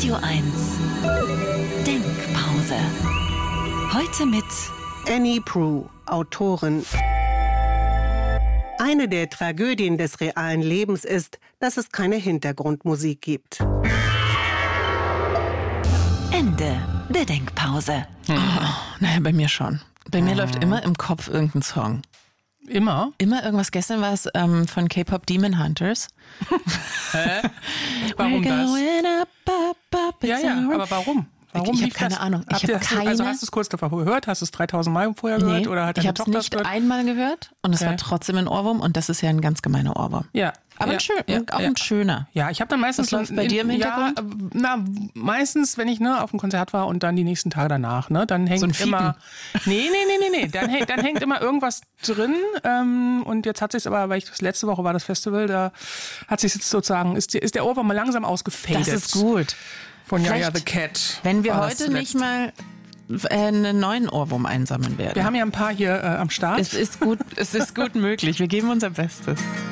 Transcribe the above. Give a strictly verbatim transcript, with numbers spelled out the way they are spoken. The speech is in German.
Radio eins Denkpause. Heute mit Annie Proulx, Autorin. Eine der Tragödien des realen Lebens ist, dass es keine Hintergrundmusik gibt. Ende der Denkpause. Oh, naja, bei mir schon. Bei mir oh. läuft immer im Kopf irgendein Song. Immer? Immer irgendwas. Gestern war es ähm, von K-Pop Demon Hunters. Hä? Warum das? Up, up, up, ja, ja, aber warum? Warum ich habe keine das? Ahnung. Ich hab keine... Also hast du es kurz davor gehört? Hast du es dreitausend Mal vorher nee, gehört? Oder hat ich deine habe es Tochter nicht gehört? einmal gehört und es okay. war trotzdem ein Ohrwurm und das ist ja ein ganz gemeiner Ohrwurm. Ja. Aber ja, ein schön, ja, auch ja. ein schöner. Ja, ich habe dann meistens... Was läuft bei dir im Hintergrund? Ja, na, meistens, wenn ich ne, auf dem Konzert war und dann die nächsten Tage danach, ne, dann hängt so ein immer... Nee, nee, nee, nee, nee. Dann, hängt, dann hängt immer irgendwas drin. Ähm, und jetzt hat sich aber, weil ich das letzte Woche war das Festival, da hat sich jetzt sozusagen, ist, ist der Ohrwurm mal langsam ausgefadet. Das ist gut. Von Yaya the Cat. Wenn wir heute nicht mal einen neuen Ohrwurm einsammeln werden. Wir haben ja ein paar hier äh, am Start. Es ist gut, es ist gut möglich. Wir geben unser Bestes.